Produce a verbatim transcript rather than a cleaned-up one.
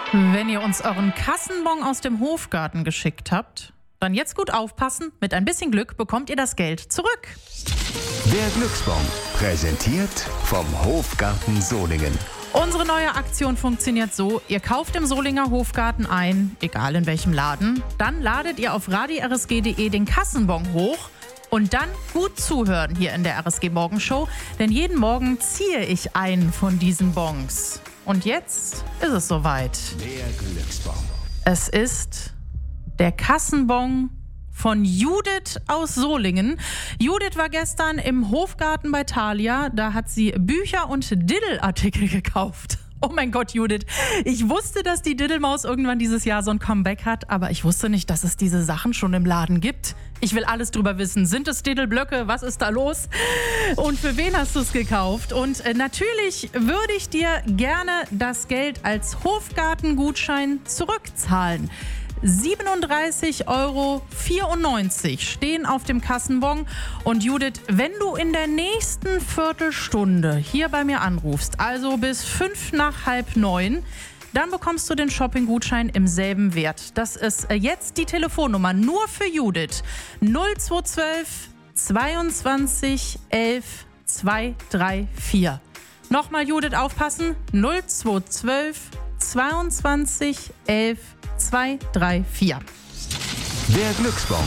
Wenn ihr uns euren Kassenbon aus dem Hofgarten geschickt habt, dann jetzt gut aufpassen. Mit ein bisschen Glück bekommt ihr das Geld zurück. Der Glücksbon, präsentiert vom Hofgarten Solingen. Unsere neue Aktion funktioniert so: Ihr kauft im Solinger Hofgarten ein, egal in welchem Laden. Dann ladet ihr auf radio r s g punkt d e den Kassenbon hoch. Und dann gut zuhören hier in der R S G Morgenshow, denn jeden Morgen ziehe ich einen von diesen Bons. Und jetzt ist es soweit. Der Glücksbon. Es ist der Kassenbon von Judith aus Solingen. Judith war gestern im Hofgarten bei Thalia. Da hat sie Bücher und Diddle-Artikel gekauft. Oh mein Gott, Judith. Ich wusste, dass die Diddelmaus irgendwann dieses Jahr so ein Comeback hat, aber ich wusste nicht, dass es diese Sachen schon im Laden gibt. Ich will alles drüber wissen. Sind es Diddelblöcke? Was ist da los? Und für wen hast du es gekauft? Und äh, natürlich würde ich dir gerne das Geld als Hofgartengutschein zurückzahlen. siebenunddreißig Euro vierundneunzig stehen auf dem Kassenbon. Und Judith, wenn du in der nächsten Viertelstunde hier bei mir anrufst, also bis fünf nach halb neun, dann bekommst du den Shopping-Gutschein im selben Wert. Das ist jetzt die Telefonnummer nur für Judith. null zwei zwölf zweiundzwanzig elf zweihundertvierunddreißig. Nochmal, Judith, aufpassen. null zwei zwölf zweiundzwanzig elf zweihundertvierunddreißig. Der Glücksbon.